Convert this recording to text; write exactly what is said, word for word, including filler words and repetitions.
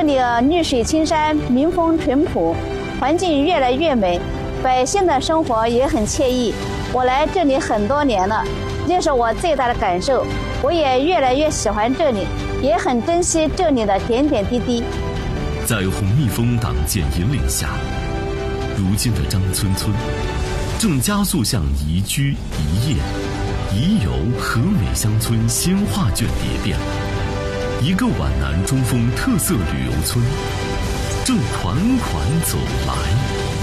里绿水青山，民风淳朴，环境越来越美，百姓的生活也很惬意。我来这里很多年了，这是我最大的感受。我也越来越喜欢这里，也很珍惜这里的点点滴滴。 在洪密峰党建引领下，如今的张村村正加速向宜居、宜业、宜游和美乡村新画卷叠变。一个皖南中风特色旅游村正款款走来。